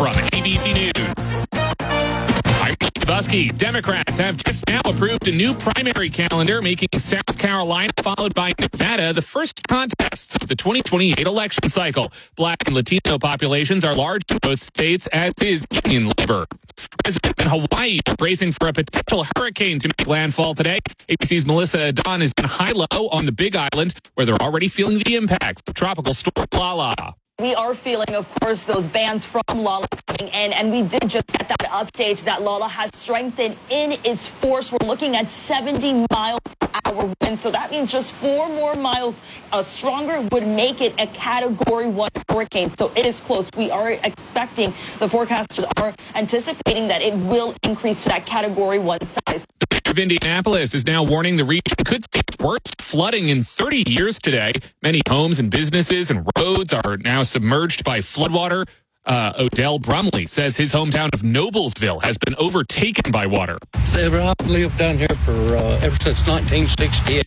from ABC News. I'm Mike Busky. Democrats have just now approved a new primary calendar, making South Carolina, followed by Nevada, the first contests of the 2028 election cycle. Black and Latino populations are large in both states, as is union labor. Residents in Hawaii are bracing for a potential hurricane to make landfall today. ABC's Melissa Adon is in high-low on the Big Island, where they're already feeling the impacts of Tropical Storm Lala. We are feeling, of course, those bands from Lala coming in, and we did just get that update that Lala has strengthened in its force. We're looking at 70-mile-per-hour winds, so that means just 4 more miles stronger would make it a Category 1 hurricane. So it is close. We are expecting, the forecasters are anticipating that it will increase to that Category 1 size. The mayor of Indianapolis is now warning the region could see its worst flooding in 30 years today. Many homes and businesses and roads are now submerged by floodwater. Odell Brumley says his hometown of Noblesville has been overtaken by water. I've lived down here for ever since 1968,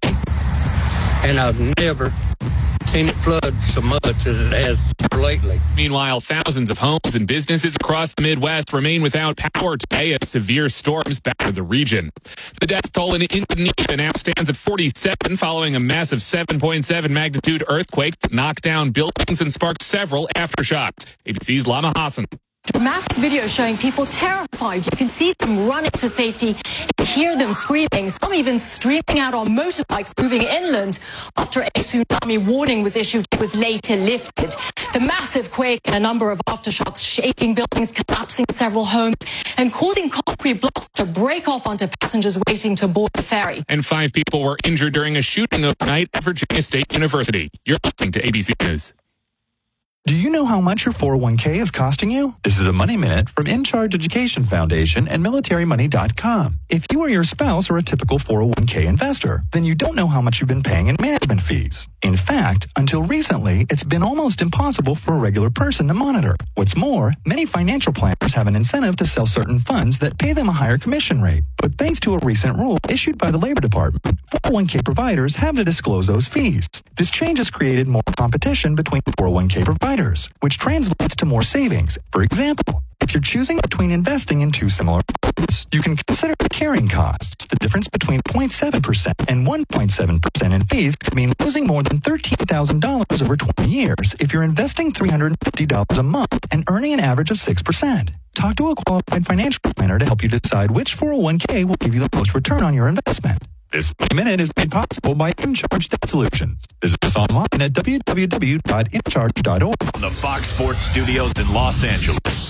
and I've never seen it flood so much as it has lately. Meanwhile, thousands of homes and businesses across the Midwest remain without power today as severe storms batter the region. The death toll in Indonesia now stands at 47 following a massive 7.7 magnitude earthquake that knocked down buildings and sparked several aftershocks. ABC's Lama Hassan. Dramatic video showing people terrified. You can see them running for safety and hear them screaming, some even streaming out on motorbikes moving inland. After a tsunami warning was issued, it was later lifted. The massive quake and a number of aftershocks shaking buildings, collapsing several homes, and causing concrete blocks to break off onto passengers waiting to board the ferry. And 5 people were injured during a shooting overnight at Virginia State University. You're listening to ABC News. Do you know how much your 401k is costing you? This is a Money Minute from In Charge Education Foundation and MilitaryMoney.com. If you or your spouse are a typical 401k investor, then you don't know how much you've been paying in management fees. In fact, until recently, it's been almost impossible for a regular person to monitor. What's more, many financial planners have an incentive to sell certain funds that pay them a higher commission rate. But thanks to a recent rule issued by the Labor Department, 401k providers have to disclose those fees. This change has created more competition between 401k providers, which translates to more savings. For example, if you're choosing between investing in 2 similar funds, you can consider the carrying costs. The difference between 0.7% and 1.7% in fees could mean losing more than $13,000 over 20 years if you're investing $350 a month and earning an average of 6%. Talk to a qualified financial planner to help you decide which 401k will give you the most return on your investment. This Minute is made possible by InCharge Debt Solutions. Visit us online at www.incharge.org. From the Fox Sports Studios in Los Angeles,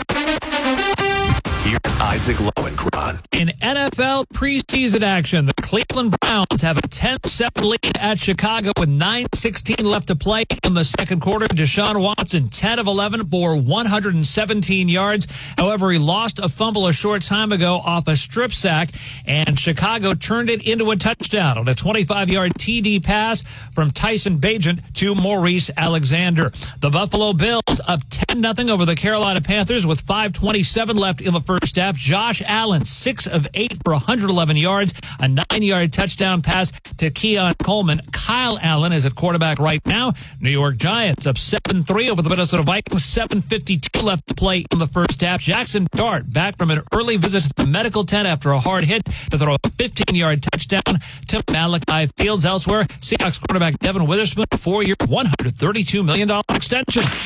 here's Isaac Lowenkron. In NFL preseason action, the Cleveland Browns have a 10-7 lead at Chicago with 9:16 left to play in the second quarter. Deshaun Watson, 10 of 11 for 117 yards. However, he lost a fumble a short time ago off a strip sack, and Chicago turned it into a touchdown on a 25-yard TD pass from Tyson Bagent to Maurice Alexander. The Buffalo Bills up 10-0 over the Carolina Panthers with 5:27 left in the first half. Josh Allen, 6 of 8 for 111 yards, a 9-yard touchdown pass to Keon Coleman. Kyle Allen is at quarterback right now. New York Giants up 7-3 over the Minnesota Vikings, 7:52 left to play in the first half. Jackson Dart back from an early visit to the medical tent after a hard hit to throw a 15-yard touchdown to Malachi Fields. Elsewhere, Seahawks quarterback Devin Witherspoon, 4-year, $132 million extension.